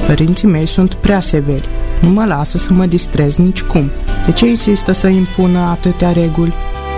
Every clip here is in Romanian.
Părinții mei sunt prea severi. Nu mă lasă să mă distrez nicicum. De ce insistă să impună atâtea reguli?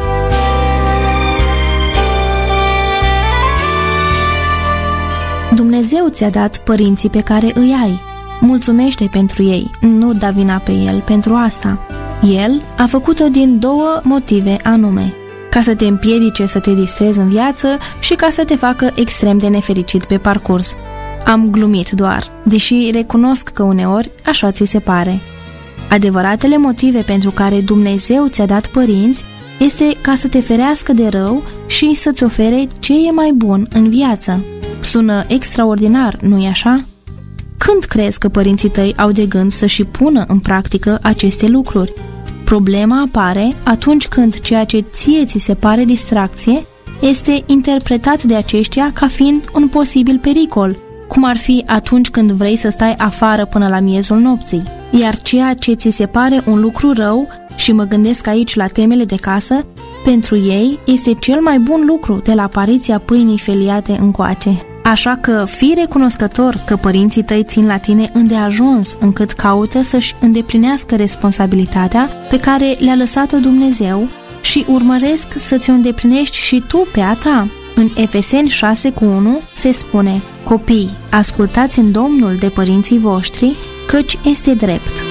Dumnezeu ți-a dat părinții pe care îi ai. Mulțumește pentru ei, nu da vina pe El pentru asta. El a făcut-o din două motive anume: ca să te împiedice să te distrezi în viață și ca să te facă extrem de nefericit pe parcurs. Am glumit doar, deși recunosc că uneori așa ți se pare. Adevăratele motive pentru care Dumnezeu ți-a dat părinți este ca să te ferească de rău și să-ți ofere ce e mai bun în viață. Sună extraordinar, nu-i așa? Când crezi că părinții tăi au de gând să și pună în practică aceste lucruri? Problema apare atunci când ceea ce ție ți se pare distracție este interpretat de aceștia ca fiind un posibil pericol, cum ar fi atunci când vrei să stai afară până la miezul nopții. Iar ceea ce ți se pare un lucru rău, și mă gândesc aici la temele de casă, pentru ei este cel mai bun lucru de la apariția pâinii feliate încoace. Așa că fii recunoscător că părinții tăi țin la tine îndeajuns încât caută să-și îndeplinească responsabilitatea pe care le-a lăsat-o Dumnezeu și urmăresc să ți-o îndeplinești și tu pe a ta. În Efeseni 6:1 se spune: copii, ascultați în Domnul de părinții voștri, căci este drept.